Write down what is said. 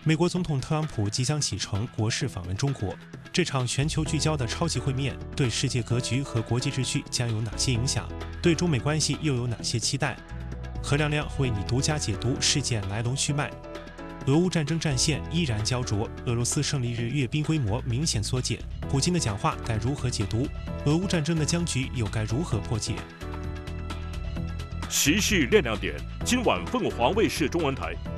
美国总统特朗普即将启程国事访问中国，这场全球聚焦的超级会面对世界格局和国际秩序将有哪些影响？对中美关系又有哪些期待？何亮亮为你独家解读事件来龙去脉。俄乌战争战线依然焦灼，俄罗斯胜利日阅兵规模明显缩减，普京的讲话该如何解读？俄乌战争的僵局又该如何破解？ 时事亮亮点，今晚凤凰卫视中文台